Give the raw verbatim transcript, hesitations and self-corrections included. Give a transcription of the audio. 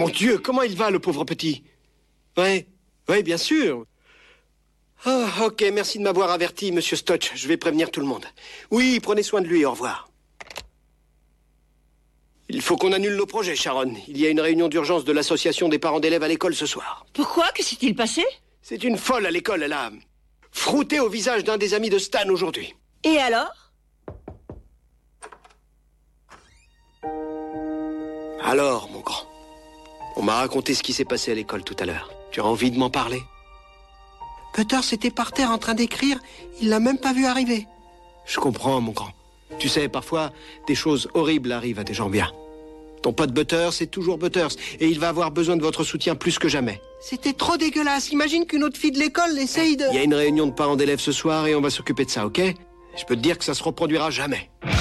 mon Dieu, comment il va, le pauvre petit? Ouais, ouais, bien sûr. Ah, ok, merci de m'avoir averti, monsieur Stotch. Je vais prévenir tout le monde. Oui, prenez soin de lui, au revoir. Il faut qu'on annule nos projets, Sharon. Il y a une réunion d'urgence de l'association des parents d'élèves à l'école ce soir. Pourquoi? Que s'est-il passé? C'est une folle à l'école, elle a frotté au visage d'un des amis de Stan aujourd'hui. Et alors? Alors, mon grand, on m'a raconté ce qui s'est passé à l'école tout à l'heure. Tu as envie de m'en parler? Butters était par terre en train d'écrire, il l'a même pas vu arriver. Je comprends, mon grand. Tu sais, parfois, des choses horribles arrivent à des gens bien. Ton pote Butters, c'est toujours Butters, et il va avoir besoin de votre soutien plus que jamais. C'était trop dégueulasse, imagine qu'une autre fille de l'école essaye de... Il y a une réunion de parents d'élèves ce soir, et on va s'occuper de ça, ok? Je peux te dire que ça se reproduira jamais.